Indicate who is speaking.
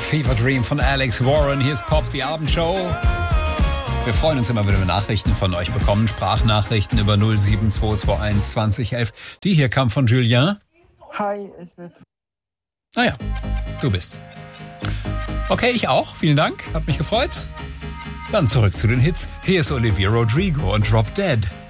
Speaker 1: Fever Dream von Alex Warren. Hier ist Pop, die Abendshow. Wir freuen uns immer, wenn wir Nachrichten von euch bekommen. Sprachnachrichten über 07221 2011. Die hier kam von Julien.
Speaker 2: Hi, ich bin...
Speaker 1: Naja, du bist. Okay, ich auch. Vielen Dank. Hat mich gefreut. Dann zurück zu den Hits. Hier ist Olivia Rodrigo und Drop Dead.